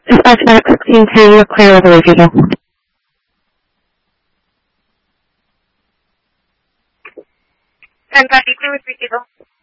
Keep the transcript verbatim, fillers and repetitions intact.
Dispatch nine sixteen two, you're clear of the refusal. ten thirty, clear with refusal.